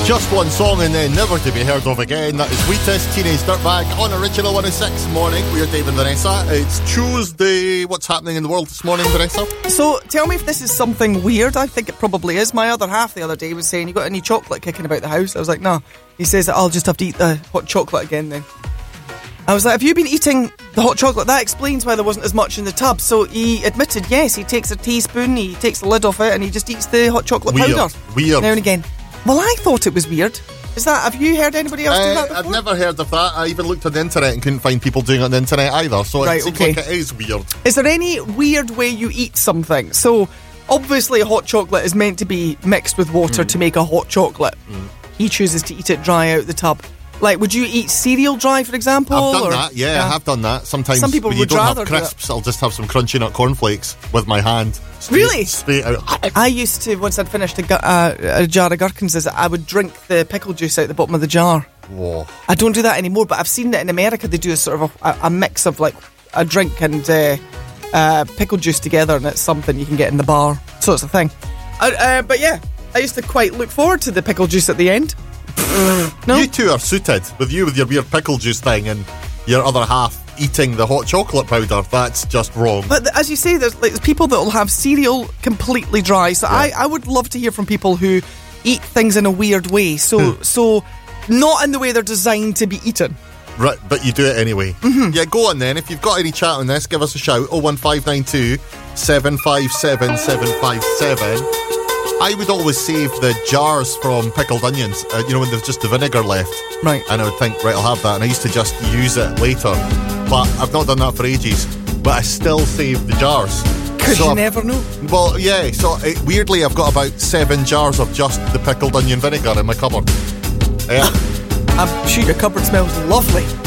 Just one song and then never to be heard of again. That is Wheatus, Teenage Dirtbag on Original 106 morning. We are Dave and Vanessa. It's Tuesday. What's happening in the world this morning, Vanessa? So, tell me if this is something weird. I think it probably is. My other half the other day was saying, you got any chocolate kicking about the house? I was like, no. He says, I'll just have to eat the hot chocolate again then. I was like, have you been eating the hot chocolate? That explains why there wasn't as much in the tub. So he admitted, yes, he takes a teaspoon, he takes the lid off it, and he just eats the hot chocolate powder. Weird. Now and again. Well, I thought it was weird. Have you heard anybody else do that before? I've never heard of that. I even looked on the internet and couldn't find people doing it on the internet either. So it seems like it is weird. Is there any weird way you eat something? So, obviously, hot chocolate is meant to be mixed with water to make a hot chocolate. He chooses to eat it dry out the tub. Like, would you eat cereal dry, for example? I've done that, yeah, I have done that. Sometimes some people when you would don't rather have crisps, I'll just have some crunchy nut cornflakes with my hand. Really? Straight out. I used to, once I'd finished a jar of gherkins, I would drink the pickle juice out the bottom of the jar. Whoa. I don't do that anymore, but I've seen that in America they do a sort of a mix of like a drink and pickle juice together, and it's something you can get in the bar. So it's a thing. But yeah, I used to quite look forward to the pickle juice at the end. No? You two are suited, with your weird pickle juice thing and your other half eating the hot chocolate powder. That's just wrong. But as you say, there's people that will have cereal completely dry. So yeah. I would love to hear from people who eat things in a weird way. So not in the way they're designed to be eaten. Right, but you do it anyway. Yeah, go on then. If you've got any chat on this, give us a shout. 01592 757 757. I would always save the jars from pickled onions, when there's just the vinegar left. Right. And I would think, right, I'll have that. And I used to just use it later. But I've not done that for ages. But I still save the jars. Because you never know. Well, yeah. So, weirdly, I've got about 7 jars of just the pickled onion vinegar in my cupboard. Yeah. I'm sure your cupboard smells lovely.